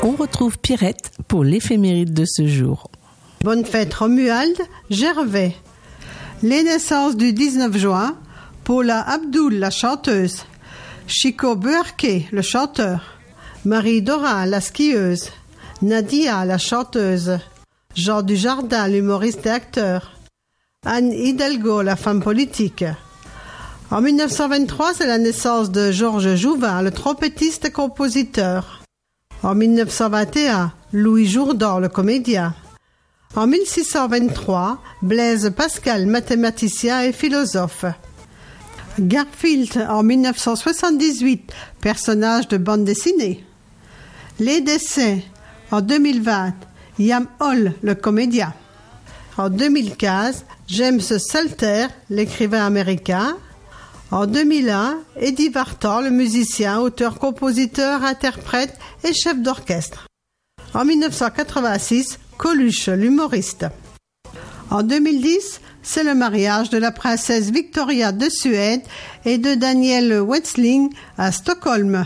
On retrouve Pierrette pour l'éphéméride de ce jour. Bonne fête Romuald Gervais. Les naissances du 19 juin, Paula Abdul, la chanteuse, Chico Buarque, le chanteur, Marie Dorin, la skieuse, Nadia, la chanteuse, Jean Dujardin, l'humoriste et acteur, Anne Hidalgo, la femme politique. En 1923, c'est la naissance de Georges Jouvin, le trompettiste et compositeur. En 1921, Louis Jourdan, le comédien. En 1623, Blaise Pascal, mathématicien et philosophe. Garfield, en 1978, personnage de bande dessinée. Les décès, en 2020, Yam Hall, le comédien. En 2015, James Salter, l'écrivain américain. En 2001, Eddie Vartan, le musicien, auteur, compositeur, interprète et chef d'orchestre. En 1986, Coluche, l'humoriste. En 2010, c'est le mariage de la princesse Victoria de Suède et de Daniel Wetzling à Stockholm.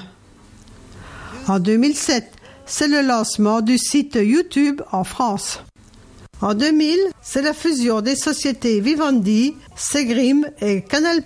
En 2007, c'est le lancement du site YouTube en France. En 2000, c'est la fusion des sociétés Vivendi, Segrim et Canal+.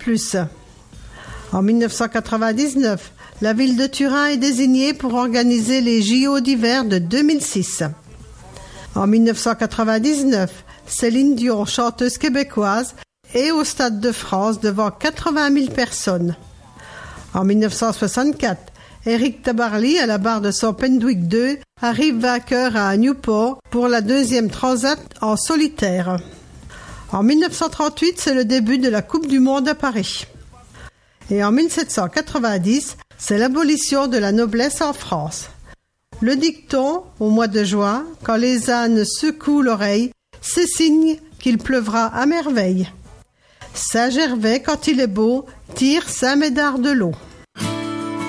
En 1999, la ville de Turin est désignée pour organiser les JO d'hiver de 2006. En 1999, Céline Dion, chanteuse québécoise, est au Stade de France devant 80 000 personnes. En 1964, Éric Tabarly, à la barre de son Pendwick 2, arrive vainqueur à Newport pour la deuxième transat en solitaire. En 1938, c'est le début de la Coupe du Monde à Paris. Et en 1790, c'est l'abolition de la noblesse en France. Le dicton, au mois de juin, quand les ânes secouent l'oreille, c'est signe qu'il pleuvra à merveille. Saint Gervais, quand il est beau, tire Saint-Médard de l'eau.